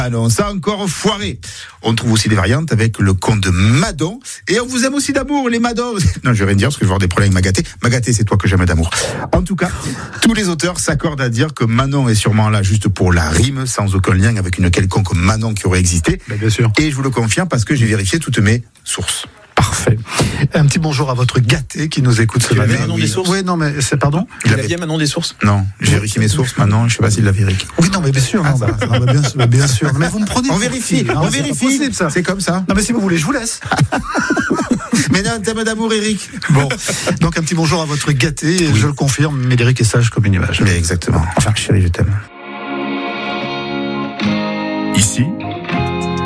Ah non, ça a encore foiré. On trouve aussi des variantes avec le conte de Madon. Et on vous aime aussi d'amour, les Madons. Non, je vais rien dire parce que je vais avoir des problèmes avec Magaté. Magaté, c'est toi que j'aime d'amour. En tout cas, tous les auteurs s'accordent à dire que Manon est sûrement là juste pour la rime, sans aucun lien avec une quelconque Manon qui aurait existé. Ben, bien sûr. Et je vous le confirme parce que j'ai vérifié toutes mes sources. Parfait. Un petit bonjour à votre gâté qui nous écoute ce matin. Manon des Sources. Oui, non, mais c'est pardon. Il avait bien Manon des Sources. Non, j'ai vérifié mes sources maintenant. Je sais pas s'il l'avait Eric. Oui, non, mais bien sûr. Bien sûr. Mais vous me prenez. On vérifie. Non, On c'est pas vérifie. possible, ça. C'est comme ça. Non, mais si vous voulez, je vous laisse. Mais non, un thème d'amour, Eric. Bon, donc un petit bonjour à votre gâté. Je le confirme, Médéric est sage comme une image. Mais exactement. Enfin, chérie, je t'aime.